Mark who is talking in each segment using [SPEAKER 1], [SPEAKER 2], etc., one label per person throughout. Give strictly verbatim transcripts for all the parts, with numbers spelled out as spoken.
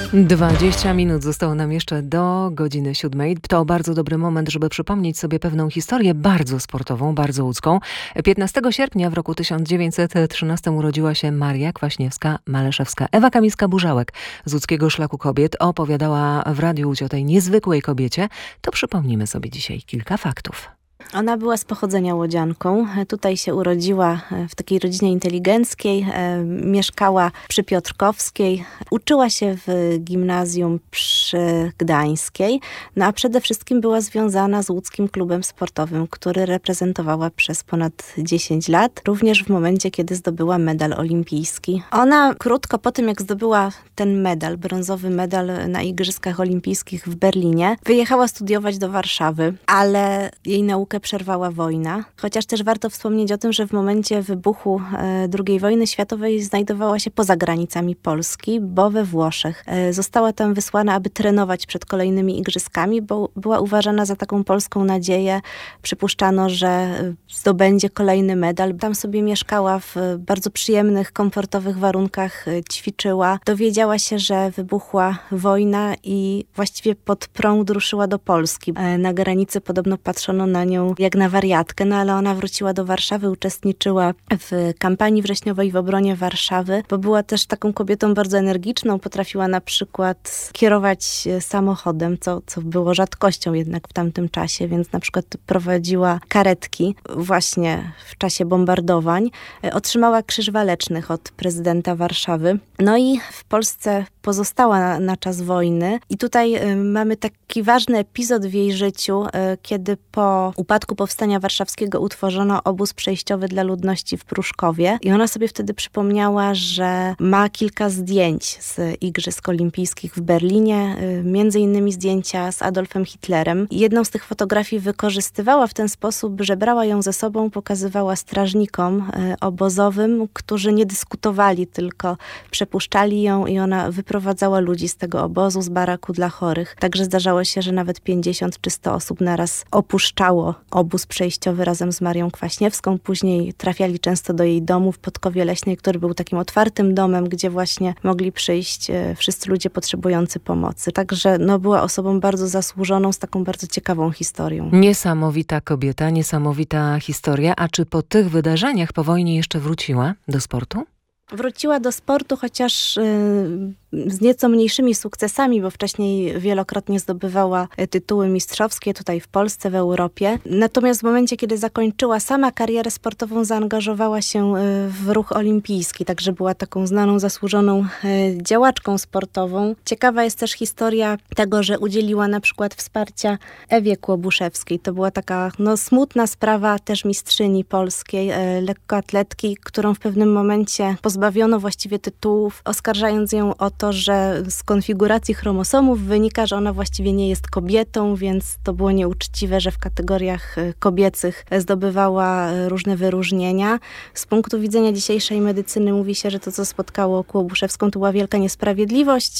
[SPEAKER 1] dwadzieścia minut zostało nam jeszcze do godziny siódmej. To bardzo dobry moment, żeby przypomnieć sobie pewną historię bardzo sportową, bardzo łódzką. piętnastego sierpnia w roku tysiąc dziewięćset trzynastym urodziła się Maria Kwaśniewska-Maleszewska. Ewa Kamińska-Burzałek z Łódzkiego Szlaku Kobiet opowiadała w Radiu Łódź o tej niezwykłej kobiecie. To przypomnimy sobie dzisiaj kilka faktów.
[SPEAKER 2] Ona była z pochodzenia łodzianką. Tutaj się urodziła w takiej rodzinie inteligenckiej. Mieszkała przy Piotrkowskiej. Uczyła się w gimnazjum przy Gdańskiej. No a przede wszystkim była związana z Łódzkim Klubem Sportowym, który reprezentowała przez ponad dziesięć lat. Również w momencie, kiedy zdobyła medal olimpijski. Ona krótko po tym, jak zdobyła ten medal, brązowy medal na Igrzyskach Olimpijskich w Berlinie, wyjechała studiować do Warszawy, ale jej naukę przerwała wojna. Chociaż też warto wspomnieć o tym, że w momencie wybuchu e, drugiej wojny światowej znajdowała się poza granicami Polski, bo we Włoszech. E, została tam wysłana, aby trenować przed kolejnymi igrzyskami, bo była uważana za taką polską nadzieję. Przypuszczano, że zdobędzie kolejny medal. Tam sobie mieszkała w bardzo przyjemnych, komfortowych warunkach, e, ćwiczyła. Dowiedziała się, że wybuchła wojna i właściwie pod prąd ruszyła do Polski. E, na granicy podobno patrzono na nią jak na wariatkę, no ale ona wróciła do Warszawy, uczestniczyła w kampanii wrześniowej w obronie Warszawy, bo była też taką kobietą bardzo energiczną, potrafiła na przykład kierować samochodem, co, co było rzadkością jednak w tamtym czasie, więc na przykład prowadziła karetki właśnie w czasie bombardowań. Otrzymała Krzyż Walecznych od prezydenta Warszawy. No i w Polsce pozostała na, na czas wojny i tutaj y, mamy taki ważny epizod w jej życiu, y, kiedy po upadku Powstania Warszawskiego utworzono obóz przejściowy dla ludności w Pruszkowie i ona sobie wtedy przypomniała, że ma kilka zdjęć z Igrzysk Olimpijskich w Berlinie, y, między innymi zdjęcia z Adolfem Hitlerem. I jedną z tych fotografii wykorzystywała w ten sposób, że brała ją ze sobą, pokazywała strażnikom y, obozowym, którzy nie dyskutowali, tylko przepuszczali ją i ona wyprowadzała Prowadzała ludzi z tego obozu, z baraku dla chorych. Także zdarzało się, że nawet pięćdziesiąt czy sto osób naraz opuszczało obóz przejściowy razem z Marią Kwaśniewską. Później trafiali często do jej domu w Podkowie Leśnej, który był takim otwartym domem, gdzie właśnie mogli przyjść e, wszyscy ludzie potrzebujący pomocy. Także no, była osobą bardzo zasłużoną, z taką bardzo ciekawą historią.
[SPEAKER 1] Niesamowita kobieta, niesamowita historia. A czy po tych wydarzeniach po wojnie jeszcze wróciła do sportu?
[SPEAKER 2] Wróciła do sportu, chociaż yy, z nieco mniejszymi sukcesami, bo wcześniej wielokrotnie zdobywała tytuły mistrzowskie tutaj w Polsce, w Europie. Natomiast w momencie, kiedy zakończyła sama karierę sportową, zaangażowała się w ruch olimpijski, także była taką znaną, zasłużoną yy, działaczką sportową. Ciekawa jest też historia tego, że udzieliła na przykład wsparcia Ewie Kłobuszewskiej. To była taka no, smutna sprawa też mistrzyni polskiej, yy, lekkoatletki, którą w pewnym momencie pozbawiono właściwie tytułów, oskarżając ją o to, że z konfiguracji chromosomów wynika, że ona właściwie nie jest kobietą, więc to było nieuczciwe, że w kategoriach kobiecych zdobywała różne wyróżnienia. Z punktu widzenia dzisiejszej medycyny mówi się, że to, co spotkało Kłobuszewską, to była wielka niesprawiedliwość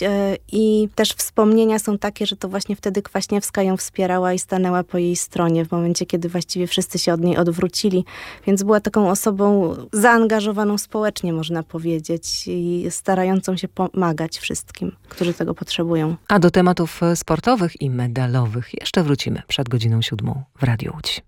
[SPEAKER 2] i też wspomnienia są takie, że to właśnie wtedy Kwaśniewska ją wspierała i stanęła po jej stronie w momencie, kiedy właściwie wszyscy się od niej odwrócili, więc była taką osobą zaangażowaną społecznie, można powiedzieć, i starającą się pomagać wszystkim, którzy tego potrzebują.
[SPEAKER 1] A do tematów sportowych i medalowych jeszcze wrócimy przed godziną siódmą w Radiu Łódź.